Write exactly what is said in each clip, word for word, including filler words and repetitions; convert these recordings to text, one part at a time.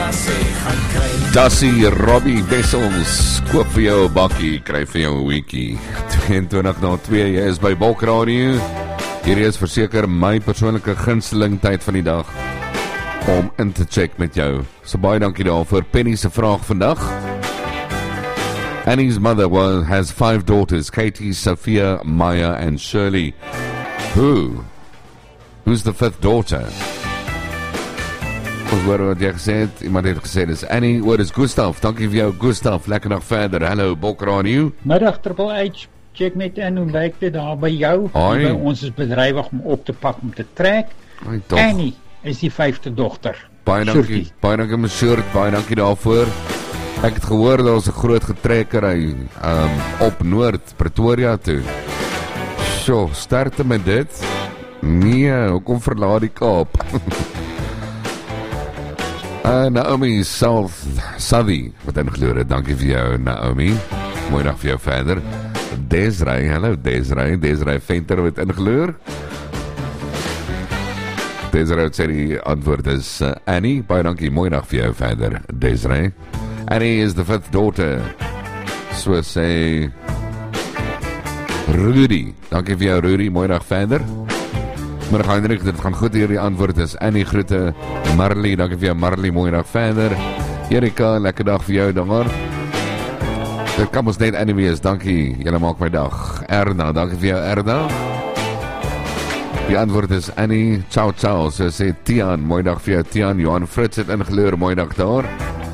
Dassie Robbie Wessels, koop vir jou 'n bakkie, kry vir jou 'n weekie. tweeëntwintig na twee, jy is by Bulk Radio. Hierdie is verseker my persoonlike gunsteling tyd van die dag om in te check met jou. So baie dankie daarvoor. Penny se vraag vandag. Annie's mother was, has five daughters, Katie, Sophia, Maya and Shirley. Who? Who's the fifth daughter? Ons hoor wat jy gesê het. Iemand het gesê, dis Annie, oor is Gustav. Dankie vir jou, Gustav. Lekker dag verder. Hallo, Bulk Radio. Middag, Triple H. Check net in, hoe lyk dit daar by jou? Hoi. By ons is bedrywig om op te pak, om te trek. Hoi, toch. Annie is die vyfde dogter. Baie dankie, baie dankie my shirt, baie dankie daarvoor. Ek het gehoor, daar was 'n groot getrekkery um, op Noord, Pretoria toe. So, sterkte met dit. Nee, hoekom verlaat die Kaap? uh, Naomi South Southie, wat ingeleer het, dankie vir jou, Naomi. Mooi dag vir jou verder. Desiree, hallo Desiree, Desiree Venter wat ingeleer. Desiree sê die antwoord is uh, Annie, baie dankie, mooi dag vir jou verder, Desiree. Annie is the fifth daughter. So sê Rudy, dankie vir jou Rudy, mooi dag verder. Maar Heinrich, dit gaan goed hier, die antwoord is Annie, groete. Marley, dankie vir jou Marley, mooi dag verder. Erika, lekker dag vir jou daar. Dit kan ons net Annie wees, dankie, julle maak my dag. Erna, dankie vir jou Erna. Die antwoord is Annie, ciao ciao, so sê Tian, mooi dag vir jou Tian. Johan Fritz het ingeleur, mooi dag daar.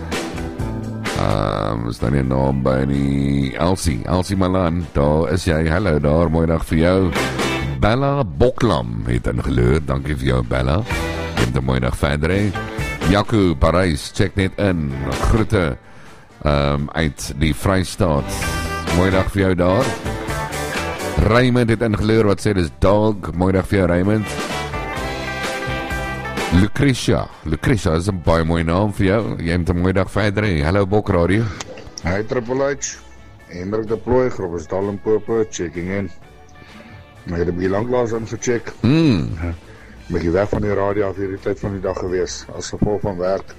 Um, is dan die naam by die Elsie, Elsie Malan, daar is jy, hallo daar, mooi dag vir jou. Bella Boklam het ingeleur, dankie vir jou Bella, het een mooi dag verder he. Jaco Parijs, check net in, groete um, uit die Vrystaat, mooi dag vir jou daar. Raymond het ingeleur, wat sê dis dog, mooi dag vir jou Raymond. Lucretia, Lucretia is een baie mooie naam vir jou, jy het een mooie dag verder he. Hallo Bulk Radio. Hi Triple H, Hendrik de Plooi, groep is Dallenpope, checking in. Maar jy het een bietjie langlaas ingecheck. Mm. Bietjie weg van die radio af hierdie tyd van die dag gewees, as gevolg van werk.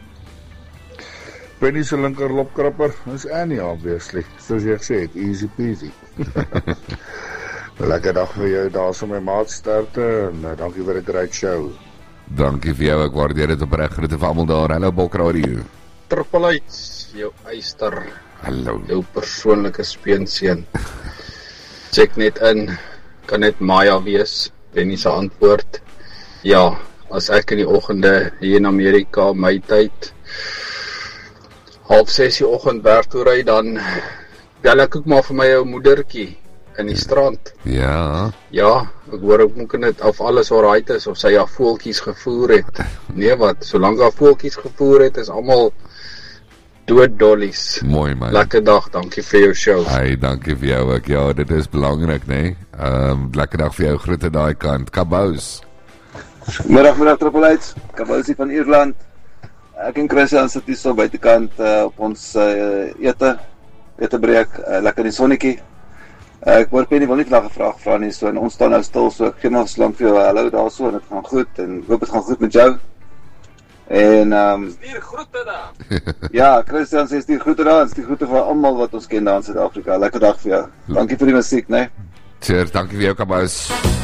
Penny se linker lopkrapper is Annie obviously, soos jy gesê het, easy peasy. Lekker dag vir jou, daar is om my maat sterkte, en uh, dankie vir die great show. Dankie vir jou, ek waardeer dit opreg, groete vir almal daar, hallo Bulk Radio. Triple H, jou eister, hallo. Jou persoonlike speenseen. Check net in, kan net Maya wees, Penny se antwoord. Ja, as ek in die oggende hier in Amerika, my tyd, half ses die oggend werk toe ry, dan bel ek ook maar vir my ou moedertjie in die strand. Ja. Ja, ek hoor ook moet net of alles alright is, of sy haar voeltjies gevoer het. Nee wat, solank haar voeltjies gevoer het, is almal dood dollies. Mooi man. Lekker dag, dankie vir jou show. Hey, dankie vir jou ook, ja, dit is belangrik, nee. Um, lekker dag vir jou, groete daai kant, Kabous. Middag, middag Triple H, Kabousie van Ierland. Ek en Christian sit hier so buitekant uh, op ons uh, ete, etebreek, uh, lekker in die sonnetjie. Uh, ek hoor Penny wil nie vandag 'n vraag vra nie, so en ons staan nou stil, so ek gee maar slank vir jou hallo daar so, en dit gaan goed, en ek hoop dit gaan goed met jou. En um, stuur groete daar. Ja, Christian sê stuur groete daar, en stuur groete vir almal wat ons ken daar in Suid-Afrika. Lekker dag vir jou. Dankie vir die musiek, né? Nee? Cheers, dankie vir jou Kabous.